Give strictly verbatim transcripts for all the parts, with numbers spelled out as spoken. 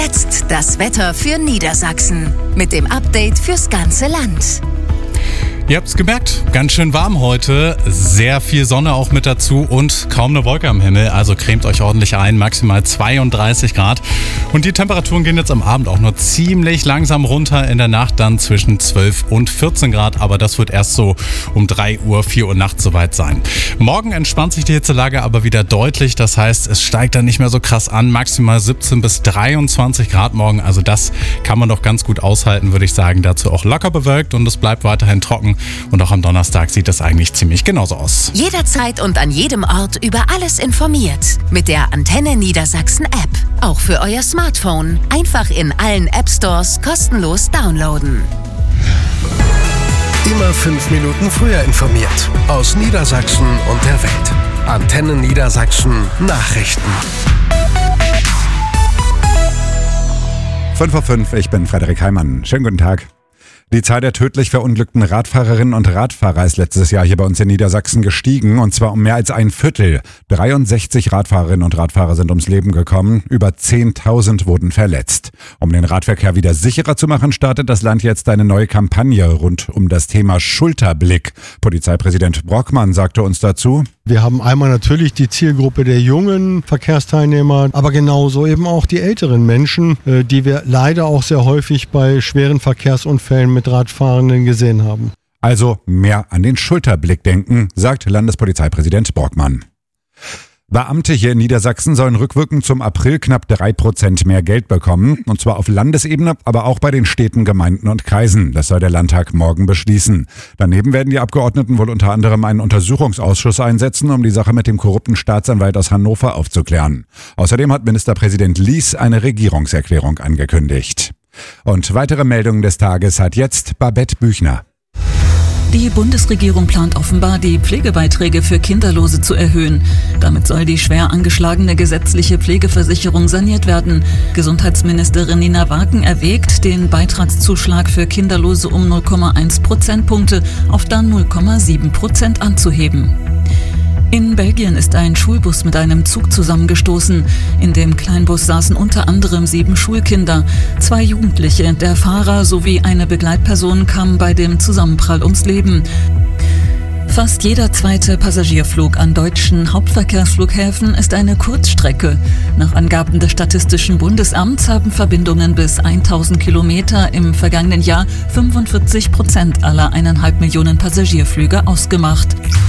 jetzt das Wetter für Niedersachsen mit dem Update fürs ganze Land. Ihr habt's gemerkt, ganz schön warm heute, sehr viel Sonne auch mit dazu und kaum eine Wolke am Himmel, also cremt euch ordentlich ein, maximal zweiunddreißig Grad. Und die Temperaturen gehen jetzt am Abend auch nur ziemlich langsam runter, in der Nacht dann zwischen zwölf und vierzehn Grad, aber das wird erst so um drei Uhr, vier Uhr nachts soweit sein. Morgen entspannt sich die Hitzelage aber wieder deutlich, das heißt, es steigt dann nicht mehr so krass an, maximal siebzehn bis dreiundzwanzig Grad morgen, also das kann man doch ganz gut aushalten, würde ich sagen, dazu auch locker bewölkt und es bleibt weiterhin trocken. Und auch am Donnerstag sieht das eigentlich ziemlich genauso aus. Jederzeit und an jedem Ort über alles informiert. Mit der Antenne Niedersachsen App. Auch für euer Smartphone. Einfach in allen App Stores kostenlos downloaden. Immer fünf Minuten früher informiert. Aus Niedersachsen und der Welt. Antenne Niedersachsen Nachrichten. fünf Uhr fünf, ich bin Frederik Heimann. Schönen guten Tag. Die Zahl der tödlich verunglückten Radfahrerinnen und Radfahrer ist letztes Jahr hier bei uns in Niedersachsen gestiegen, und zwar um mehr als ein Viertel. dreiundsechzig Radfahrerinnen und Radfahrer sind ums Leben gekommen, über zehntausend wurden verletzt. Um den Radverkehr wieder sicherer zu machen, startet das Land jetzt eine neue Kampagne rund um das Thema Schulterblick. Polizeipräsident Brockmann sagte uns dazu: Wir haben einmal natürlich die Zielgruppe der jungen Verkehrsteilnehmer, aber genauso eben auch die älteren Menschen, die wir leider auch sehr häufig bei schweren Verkehrsunfällen mit Radfahrenden gesehen haben. Also mehr an den Schulterblick denken, sagt Landespolizeipräsident Brockmann. Beamte hier in Niedersachsen sollen rückwirkend zum April knapp drei Prozent mehr Geld bekommen, und zwar auf Landesebene, aber auch bei den Städten, Gemeinden und Kreisen. Das soll der Landtag morgen beschließen. Daneben werden die Abgeordneten wohl unter anderem einen Untersuchungsausschuss einsetzen, um die Sache mit dem korrupten Staatsanwalt aus Hannover aufzuklären. Außerdem hat Ministerpräsident Lies eine Regierungserklärung angekündigt. Und weitere Meldungen des Tages hat jetzt Babette Büchner. Die Bundesregierung plant offenbar, die Pflegebeiträge für Kinderlose zu erhöhen. Damit soll die schwer angeschlagene gesetzliche Pflegeversicherung saniert werden. Gesundheitsministerin Nina Waken erwägt, den Beitragszuschlag für Kinderlose um null Komma eins Prozentpunkte auf dann null Komma sieben Prozent anzuheben. In Belgien ist ein Schulbus mit einem Zug zusammengestoßen. In dem Kleinbus saßen unter anderem sieben Schulkinder. Zwei Jugendliche, der Fahrer sowie eine Begleitperson kamen bei dem Zusammenprall ums Leben. Fast jeder zweite Passagierflug an deutschen Hauptverkehrsflughäfen ist eine Kurzstrecke. Nach Angaben des Statistischen Bundesamts haben Verbindungen bis tausend Kilometer im vergangenen Jahr fünfundvierzig Prozent aller eineinhalb Millionen Passagierflüge ausgemacht.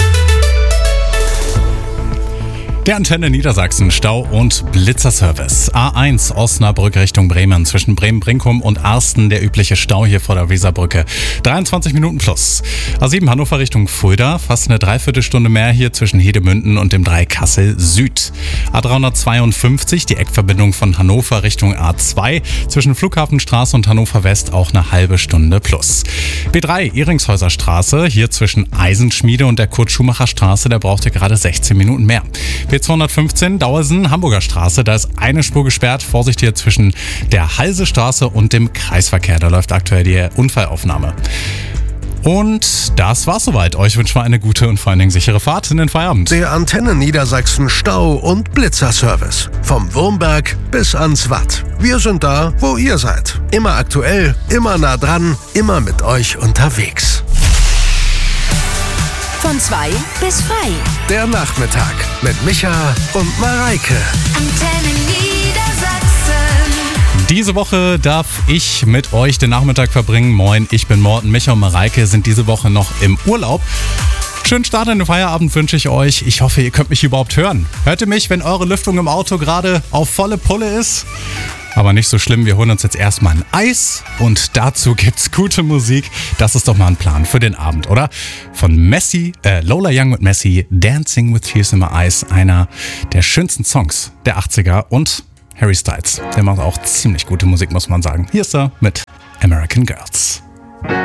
Der Antenne Niedersachsen Stau- und Blitzerservice. A eins Osnabrück Richtung Bremen. Zwischen Bremen-Brinkum und Arsten der übliche Stau hier vor der Weserbrücke. dreiundzwanzig Minuten plus. A sieben Hannover Richtung Fulda. Fast eine Dreiviertelstunde mehr hier zwischen Hedemünden und dem Dreieck Kassel Süd. A dreihundertzweiundfünfzig, die Eckverbindung von Hannover Richtung A zwei. Zwischen Flughafenstraße und Hannover West auch eine halbe Stunde plus. B drei Eringshäuser Straße. Hier zwischen Eisenschmiede und der Kurt-Schumacher-Straße. Da braucht ihr gerade sechzehn Minuten mehr. B zweihundertfünfzehn Dauersen, Hamburger Straße, da ist eine Spur gesperrt. Vorsicht hier zwischen der Halsestraße und dem Kreisverkehr. Da läuft aktuell die Unfallaufnahme. Und das war's soweit. Euch wünschen wir eine gute und vor allen Dingen sichere Fahrt in den Feierabend. Der Antenne Niedersachsen Stau- und Blitzerservice. Vom Wurmberg bis ans Watt. Wir sind da, wo ihr seid. Immer aktuell, immer nah dran, immer mit euch unterwegs. Von zwei bis frei. Der Nachmittag mit Micha und Mareike. Antenne Niedersachsen. Diese Woche darf ich mit euch den Nachmittag verbringen. Moin, ich bin Morten. Micha und Mareike sind diese Woche noch im Urlaub. Schönen Start in den Feierabend wünsche ich euch. Ich hoffe, ihr könnt mich überhaupt hören. Hört ihr mich, wenn eure Lüftung im Auto gerade auf volle Pulle ist? Aber nicht so schlimm, wir holen uns jetzt erstmal ein Eis und dazu gibt's gute Musik. Das ist doch mal ein Plan für den Abend, oder? Von Messi, äh, Lola Young mit Messi, Dancing with Tears in My Eyes, einer der schönsten Songs der achtziger, und Harry Styles, der macht auch ziemlich gute Musik, muss man sagen. Hier ist er mit American Girls.